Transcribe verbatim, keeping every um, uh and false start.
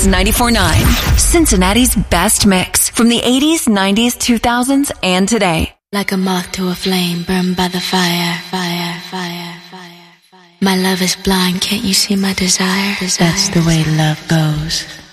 ninety-four point nine. Cincinnati's best mix from the eighties, nineties, two thousands, and today. Like a moth to a flame, burned by the fire, fire, fire, fire, fire. My love is blind, can't you see my desire? desire. That's the way love goes.